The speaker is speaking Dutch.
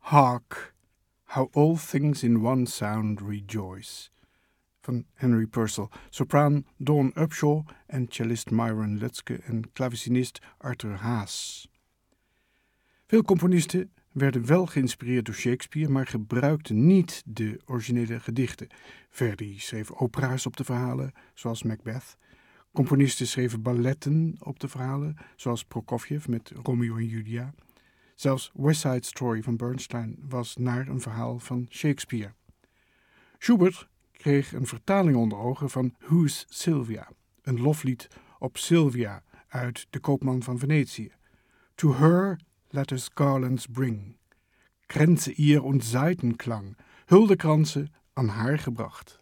Hark, how all things in one sound rejoice, van Henry Purcell, sopraan Dawn Upshaw en cellist Myron Lutske en klavecinist Arthur Haas. Veel componisten werden wel geïnspireerd door Shakespeare, maar gebruikten niet de originele gedichten. Verdi schreef opera's op de verhalen, zoals Macbeth. Componisten schreven balletten op de verhalen, zoals Prokofjev met Romeo en Julia. Zelfs West Side Story van Bernstein was naar een verhaal van Shakespeare. Schubert kreeg een vertaling onder ogen van Who's Sylvia, een loflied op Sylvia uit De Koopman van Venetië. To her let us garlands bring, Kränze ihr und Saitenklang, huldekransen aan haar gebracht.